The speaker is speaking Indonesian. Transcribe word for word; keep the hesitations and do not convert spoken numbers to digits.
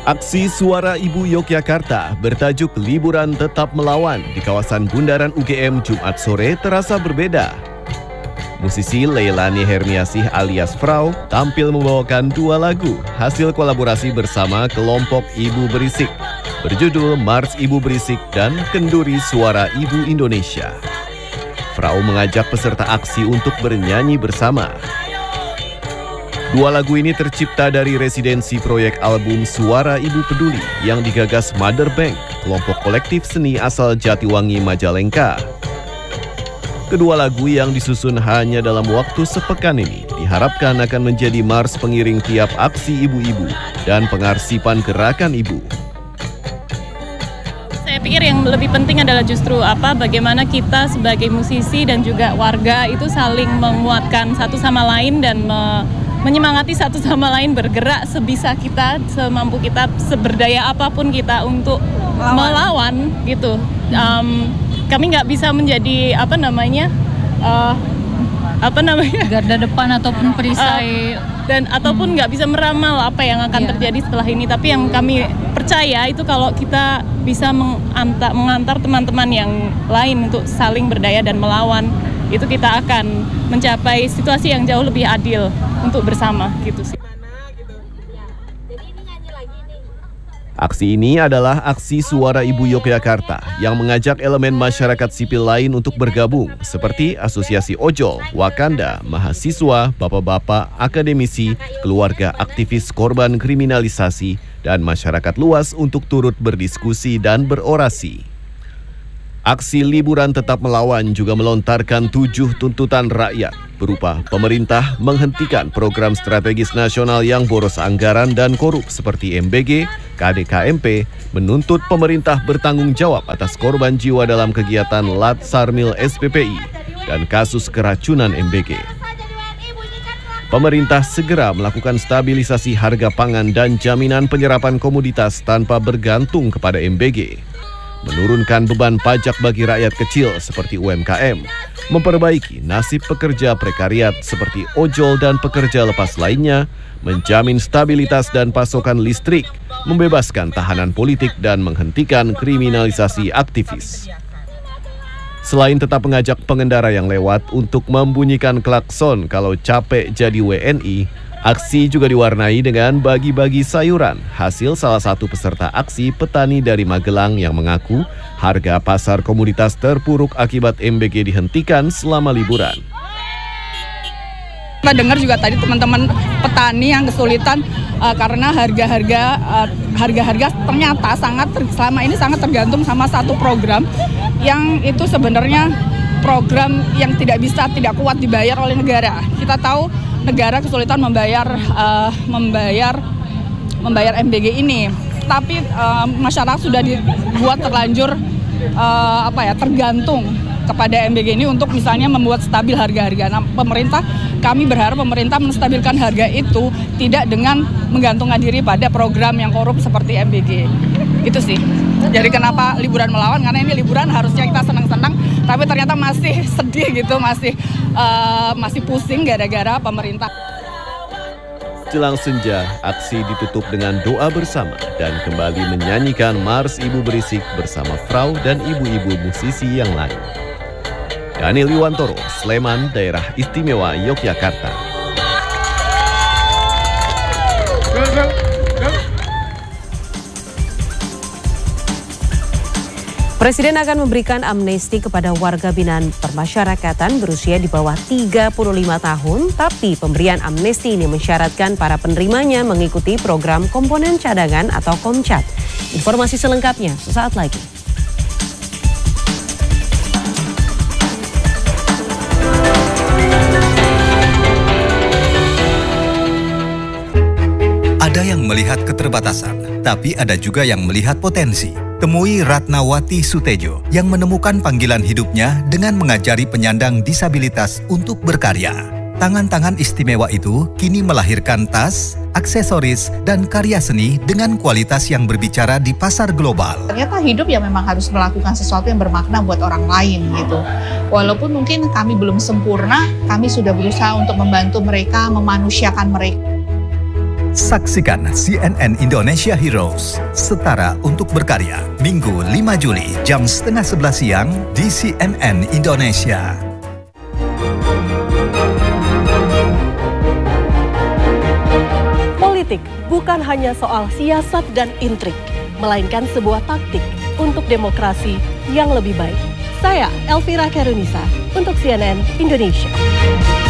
Aksi Suara Ibu Yogyakarta bertajuk Liburan Tetap Melawan di kawasan Bundaran U G M Jumat sore terasa berbeda. Musisi Leilani Hermiasih alias Frau tampil membawakan dua lagu hasil kolaborasi bersama kelompok Ibu Berisik berjudul Mars Ibu Berisik dan Kenduri Suara Ibu Indonesia. Frau mengajak peserta aksi untuk bernyanyi bersama. Dua lagu ini tercipta dari residensi proyek album Suara Ibu Peduli yang digagas Mother Bank, kelompok kolektif seni asal Jatiwangi, Majalengka. Kedua lagu yang disusun hanya dalam waktu sepekan ini diharapkan akan menjadi mars pengiring tiap aksi ibu-ibu dan pengarsipan gerakan ibu. Saya pikir yang lebih penting adalah justru apa bagaimana kita sebagai musisi dan juga warga itu saling menguatkan satu sama lain dan me menyemangati satu sama lain bergerak sebisa kita, semampu kita, seberdaya apapun kita untuk melawan, melawan gitu. Um, kami nggak bisa menjadi apa namanya, uh, apa namanya garda depan ataupun perisai uh, dan ataupun nggak hmm. bisa meramal apa yang akan yeah. terjadi setelah ini. Tapi yang kami percaya itu kalau kita bisa mengantar, mengantar teman-teman yang lain untuk saling berdaya dan melawan, itu kita akan mencapai situasi yang jauh lebih adil untuk bersama gitu sih. Aksi ini adalah aksi Suara Ibu Yogyakarta yang mengajak elemen masyarakat sipil lain untuk bergabung seperti Asosiasi Ojol, Wakanda, mahasiswa, bapak-bapak, akademisi, keluarga aktivis korban kriminalisasi, dan masyarakat luas untuk turut berdiskusi dan berorasi. Aksi Liburan Tetap Melawan juga melontarkan tujuh tuntutan rakyat berupa pemerintah menghentikan program strategis nasional yang boros anggaran dan korup seperti M B G, K D K M P, menuntut pemerintah bertanggung jawab atas korban jiwa dalam kegiatan Lat Sarmil S P P I dan kasus keracunan M B G. Pemerintah segera melakukan stabilisasi harga pangan dan jaminan penyerapan komoditas tanpa bergantung kepada M B G. Menurunkan beban pajak bagi rakyat kecil seperti U M K M, memperbaiki nasib pekerja prekariat seperti ojol dan pekerja lepas lainnya, menjamin stabilitas dan pasokan listrik, membebaskan tahanan politik dan menghentikan kriminalisasi aktivis. Selain tetap mengajak pengendara yang lewat untuk membunyikan klakson kalau capek jadi W N I, aksi juga diwarnai dengan bagi-bagi sayuran, hasil salah satu peserta aksi petani dari Magelang yang mengaku harga pasar komoditas terpuruk akibat M B G dihentikan selama liburan. Kita dengar juga tadi teman-teman petani yang kesulitan uh, karena harga-harga uh, harga-harga ternyata sangat selama ini sangat tergantung sama satu program yang itu sebenarnya program yang tidak bisa tidak kuat dibayar oleh negara. Kita tahu negara kesulitan membayar uh, membayar membayar M B G ini, tapi uh, masyarakat sudah dibuat terlanjur uh, apa ya tergantung kepada M B G ini untuk misalnya membuat stabil harga-harga. Nah, pemerintah kami berharap pemerintah menstabilkan harga itu tidak dengan menggantungkan diri pada program yang korup seperti M B G. Itu sih. Jadi kenapa liburan melawan? Karena ini liburan harusnya kita senang-senang, tapi ternyata masih sedih gitu, masih uh, masih pusing gara-gara pemerintah. Jelang senja, aksi ditutup dengan doa bersama dan kembali menyanyikan Mars Ibu Berisik bersama Frau dan ibu-ibu musisi yang lain. Daniel Iwantoro, Sleman, Daerah Istimewa Yogyakarta. Presiden akan memberikan amnesti kepada warga binaan permasyarakatan berusia di bawah tiga puluh lima tahun, tapi pemberian amnesti ini mensyaratkan para penerimanya mengikuti program komponen cadangan atau Komcat. Informasi selengkapnya sesaat lagi. Ada yang melihat keterbatasan, tapi ada juga yang melihat potensi. Temui Ratnawati Sutejo yang menemukan panggilan hidupnya dengan mengajari penyandang disabilitas untuk berkarya. Tangan-tangan istimewa itu kini melahirkan tas, aksesoris, dan karya seni dengan kualitas yang berbicara di pasar global. Ternyata hidup ya memang harus melakukan sesuatu yang bermakna buat orang lain gitu. Walaupun mungkin kami belum sempurna, kami sudah berusaha untuk membantu mereka, memanusiakan mereka. Saksikan C N N Indonesia Heroes, Setara untuk Berkarya, Minggu lima Juli jam setengah sebelas siang di C N N Indonesia. Politik bukan hanya soal siasat dan intrik, melainkan sebuah taktik untuk demokrasi yang lebih baik. Saya Elvira Karunisa untuk C N N Indonesia.